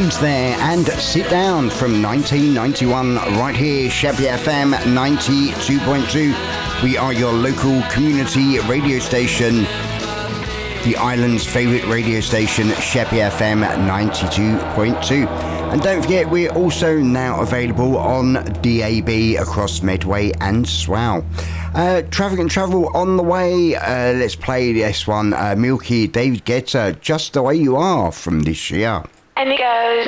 Islands there and Sit Down from 1991 right here, Sheppey FM 92.2. We are your local community radio station, the island's favourite radio station, Sheppey FM 92.2. And don't forget, we're also now available on DAB across Medway and Swale. Traffic and Travel on the way. Let's play this one. Milky, David Guetta, Just the Way You Are from this year. And it goes.